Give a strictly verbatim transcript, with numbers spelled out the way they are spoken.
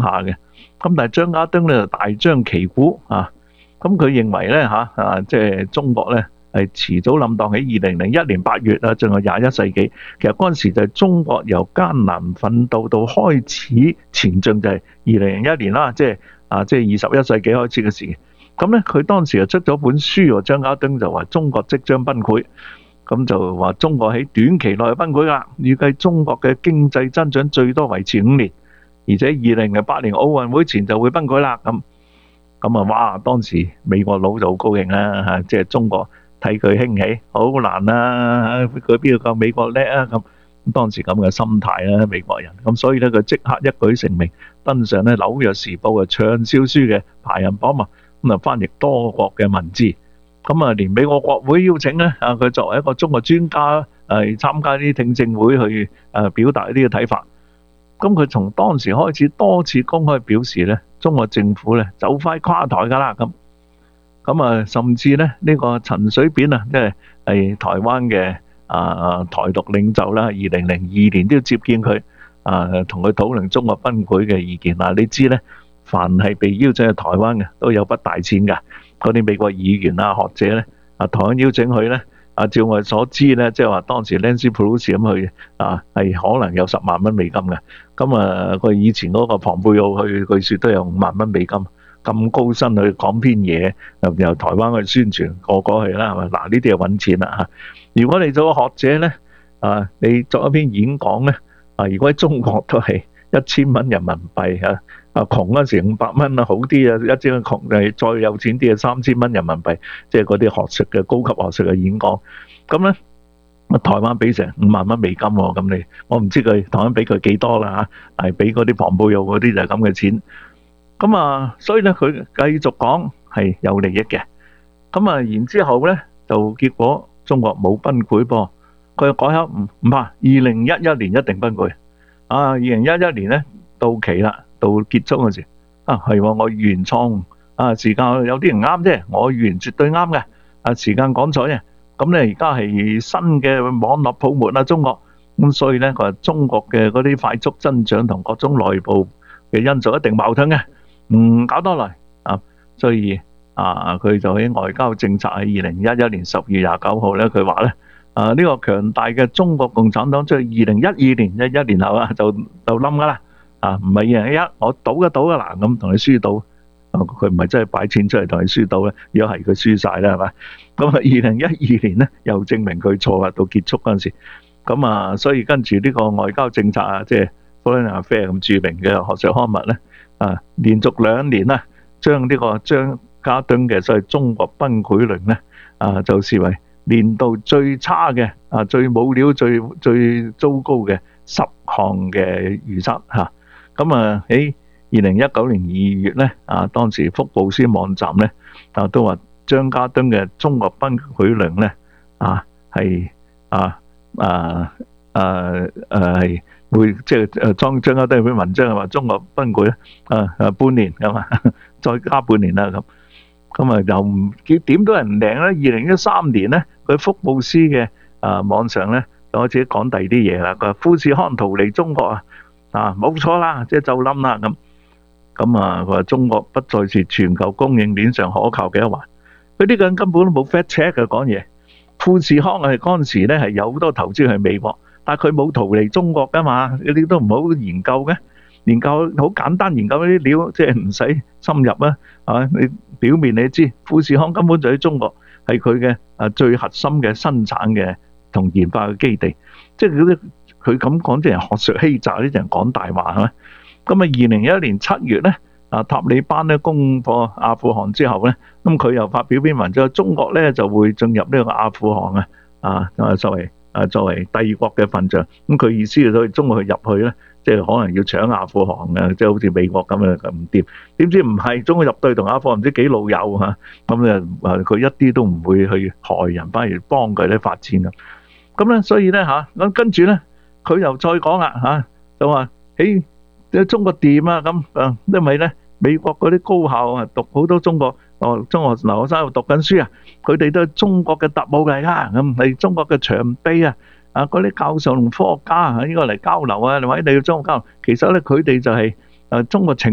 下嘅。咁但係張家敦咧就大張旗鼓啊，咁佢認為咧嚇啊，即係中國咧係遲早冧檔。喺二零零一年八月啊，進入廿一世紀。其實嗰陣時就係中國由艱難奮鬥到開始前進，就係二零零一年啦，即係啊，即係二十一世紀開始嘅事。咁咧，佢當時就出咗本書喎，張家敦就話中國即將崩潰，咁就話中國喺短期內崩潰啦，預計中國嘅經濟增長最多維持五年，而且二零零八年奧運會前就會崩潰啦。咁咁啊，哇！當時美國佬就好高興啦嚇，即係中國睇佢興起，好難啊！佢邊度夠美國叻啊？咁咁當時咁嘅心態啦，美國人咁，所以咧佢即刻一舉成名，登上咧紐約時報嘅暢銷書嘅排行榜嘛。咁啊，翻譯多國嘅文字，咁啊，連美國國會邀請咧啊，佢作為一個中國專家誒參加啲聽證會去誒表達呢個睇法。咁佢從當時開始多次公開表示咧，中國政府咧就快垮台㗎啦。咁咁啊，甚至咧呢個陳水扁啊，即係係台灣嘅啊台獨領袖啦，二零零二年都要接見佢啊，同佢討論中國崩潰嘅意見。嗱，你知咧，凡係被邀請去台灣嘅都有筆大錢㗎，嗰啲美國議員啊、學者咧啊，台灣邀請佢咧啊，照我所知咧，即係話當時 Nancy Pelosi 咁去啊，係可能有十萬蚊美金嘅。咁啊，佢以前嗰個龐貝奧去據說都有五萬蚊美金，咁高薪去講篇嘢，由由台灣去宣傳過過去啦，係咪？嗱，呢啲係揾錢啦嚇。如果你做個學者咧啊，你作一篇演講咧啊，如果喺中國都係一千蚊人民幣啊。啊，窮嗰時五百蚊啊，好啲啊，一啲窮誒再有錢啲啊，三千蚊人民幣，即係嗰啲學術嘅高級學術嘅演講。咁咧，台灣俾成五萬蚊美金喎，咁你我唔知佢台灣俾佢幾多啦嚇，係俾嗰啲龐貝奧嗰啲就係咁嘅錢。咁啊，所以咧佢繼續講係有利益嘅。咁啊，然之後咧就結果中國冇崩潰噃，佢又改口唔唔怕，二零一一年一定崩潰。啊，二零一一年咧到期啦。到結束嗰時啊，係喎，我預言錯誤啊，時間有啲人啱啫，我預言絕對啱嘅啊，時間講錯啫。咁咧而家係新嘅網絡泡沫啊，中國咁，所以咧佢話中國嘅嗰啲快速增長同各種內部嘅因素一定矛盾嘅，唔搞多來啊，所以啊，佢就喺外交政策喺二零一一年十月廿九號咧，佢話咧啊，呢個強大嘅中國共產黨即係二零一二年一一年後啊，就就冧噶啦。啊，唔係二零一一，我賭一賭噶啦，咁同你輸到，佢唔係真係擺錢出嚟同你輸到咧，如果係佢輸晒啦，係咪？咁啊，二零一二年咧又證明佢錯啦，到結束嗰陣時，咁啊，所以跟住呢個外交政策啊，即係 Foreign Affairs 咁著名嘅學術刊物咧，啊，連續兩年啦，將呢個張家敦嘅所謂中國崩潰論咧，啊，就視為年度最差嘅啊，最冇料、最最糟糕嘅十項嘅預測嚇。咁啊喺二零一九年二月咧，啊當時福布斯網站咧啊都話張家敦嘅中國崩潰論咧啊係啊啊啊誒係會即係誒張張家敦有篇文章係話中國崩潰咧啊啊半年咁啊，再加半年啦咁，咁啊又唔點都係唔靈啦。二零一三年咧，佢福布斯嘅啊網上咧就開始講第二啲嘢啦。佢話富士康逃離中國啊！啊，冇錯啦，即係就冧啦咁。咁啊，佢話中國不再是全球供應鏈上可靠嘅一環。佢呢個人根本都冇 fact check 嘅講嘢。富士康係嗰陣時咧係有好多投資去美國，但係佢冇逃離中國噶嘛，嗰啲都唔好研究嘅。研究好簡單，研究啲料即係唔使深入啊。啊，你表面你知富士康根本就喺中國，係佢嘅啊最核心嘅生產嘅同研發嘅基地，即係嗰啲。佢咁講啲人學術欺詐，啲人講大話係咪？咁啊，二零一一年七月咧，啊塔利班咧攻破阿富汗之後咧，咁佢又發表篇文章，中國咧就會進入呢個阿富汗啊，啊啊作為啊作為帝國嘅份上，咁佢意思係所以中國去入去咧，即係可能要搶阿富汗嘅，即係好似美國咁樣唔掂。點知唔係，中國入對同阿富汗唔知幾老友嚇，咁咧啊佢一啲都唔會去害人，反而幫佢咧發展啊。咁咧所以咧嚇，咁跟住咧。佢又再講啦嚇，就話喺中國掂啊咁啊，因為咧美國嗰啲高校啊讀好多中國哦中學留學生喺度讀緊書啊，佢哋都係中國嘅特務嚟㗎，咁係中國嘅長臂啊，啊嗰啲教授同科學家啊應該嚟交流啊，或者你要中國交流，其實咧佢哋就係誒中國情。